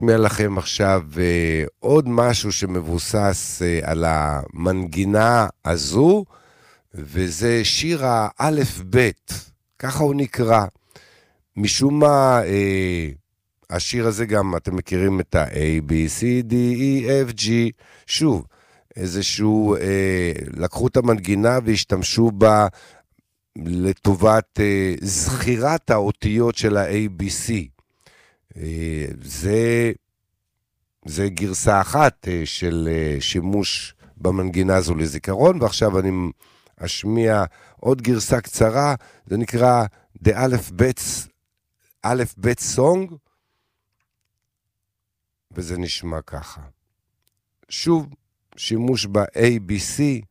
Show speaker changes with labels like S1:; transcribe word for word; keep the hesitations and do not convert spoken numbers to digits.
S1: אשמיע לכם עכשיו uh, עוד משהו שמבוסס uh, על המנגינה הזו, וזה שיר האלף בית, ככה הוא נקרא. משום מה, uh, השיר הזה גם, אתם מכירים את ה-A, B, C, D, E, F, G, שוב, איזשהו, uh, לקחו את המנגינה והשתמשו בה לטובת uh, זכירת האותיות של ה-A, B, C. זה, זה גרסה אחת של שימוש במנגינה הזו לזיכרון, ועכשיו אני אשמיע עוד גרסה קצרה, זה נקרא The אלף בית, אלף בית סונג, וזה נשמע ככה. שוב, שימוש ב-A, B, C,